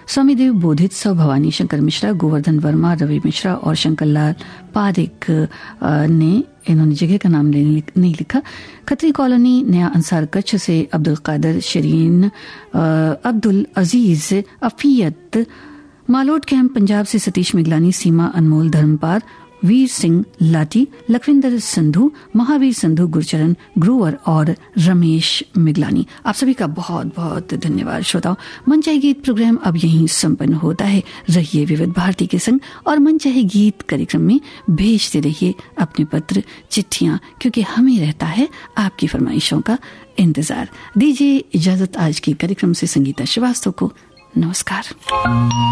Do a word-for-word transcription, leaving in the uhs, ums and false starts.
स्वामी देव बोधित, सौ भवानी शंकर मिश्रा, गोवर्धन वर्मा, रवि मिश्रा और शंकर लाल पारिक ने, इन्होंने जगह का नाम नहीं लिखा। खत्री कॉलोनी, नया अंसार कच्छ से अब्दुल कादर, शरीन, अब्दुल अजीज, अफियत, मालोट कैंप पंजाब से सतीश मिगलानी, सीमा, अनमोल, धर्मपाल, वीर सिंह लाटी, लखविंदर संधू, महावीर संधू, गुरचरण ग्रोवर और रमेश मिगलानी। आप सभी का बहुत बहुत धन्यवाद। श्रोताओं, मन चाहे गीत प्रोग्राम अब यहीं संपन्न होता है। रहिए विविध भारती के संग और मन चाहे गीत कार्यक्रम में भेजते रहिए अपने पत्र, चिट्ठियां, क्योंकि हमें रहता है आपकी फरमाइशों का इंतजार। दीजिए इजाजत आज के कार्यक्रम से संगीता श्रीवास्तव को। नमस्कार।